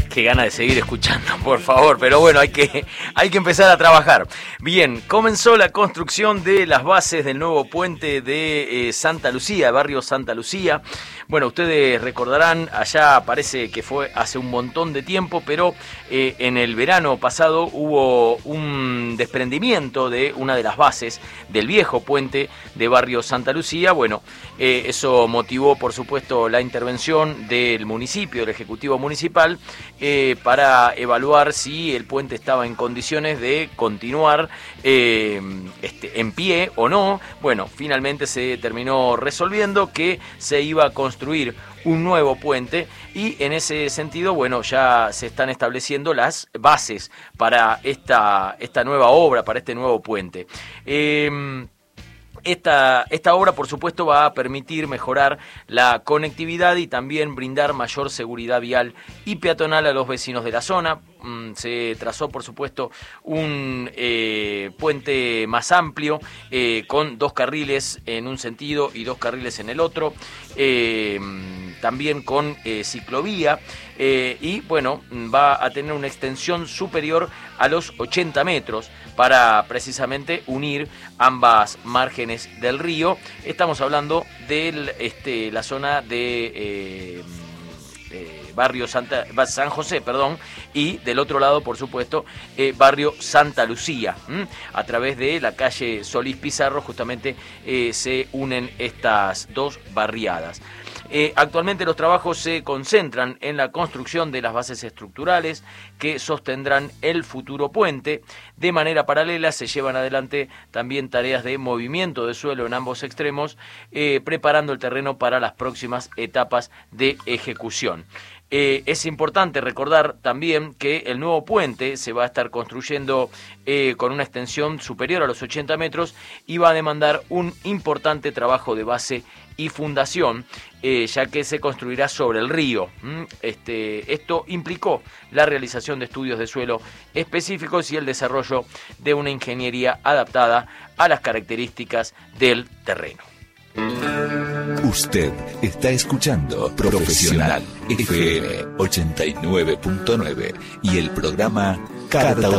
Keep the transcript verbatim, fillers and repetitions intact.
Qué gana de seguir escuchando, por favor, pero bueno, hay que, hay que empezar a trabajar. Bien, comenzó la construcción de las bases del nuevo puente de eh, Santa Lucía, barrio Santa Lucía. Bueno, ustedes recordarán, allá parece que fue hace un montón de tiempo, pero eh, en el verano pasado hubo un desprendimiento de una de las bases del viejo puente de barrio Santa Lucía. Bueno, eh, eso motivó, por supuesto, la intervención del municipio, del Ejecutivo Municipal, eh, para evaluar si el puente estaba en condiciones de continuar eh, este, en pie o no. Bueno, finalmente se terminó resolviendo que se iba a construir un nuevo puente y en ese sentido, bueno, ya se están estableciendo las bases para esta, esta nueva obra, para este nuevo puente. Eh, Esta, esta obra, por supuesto, va a permitir mejorar la conectividad y también brindar mayor seguridad vial y peatonal a los vecinos de la zona. Se trazó, por supuesto, un eh, puente más amplio, eh, con dos carriles en un sentido y dos carriles en el otro, eh, también con eh, ciclovía, eh, y bueno, va a tener una extensión superior a los ochenta metros para precisamente unir ambas márgenes del río. Estamos hablando de este, la zona de... Eh, eh, barrio Santa, San José, perdón, y del otro lado, por supuesto, eh, barrio Santa Lucía. ¿Mm? A través de la calle Solís Pizarro, justamente eh, se unen estas dos barriadas. Eh, actualmente los trabajos se concentran en la construcción de las bases estructurales que sostendrán el futuro puente. De manera paralela se llevan adelante también tareas de movimiento de suelo en ambos extremos, eh, preparando el terreno para las próximas etapas de ejecución. Eh, es importante recordar también que el nuevo puente se va a estar construyendo eh, con una extensión superior a los ochenta metros y va a demandar un importante trabajo de base y fundación, eh, ya que se construirá sobre el río. ¿Mm? Este, esto implicó la realización de estudios de suelo específicos y el desarrollo de una ingeniería adaptada a las características del terreno. Usted está escuchando Profesional F M ochenta y nueve punto nueve y el programa Carta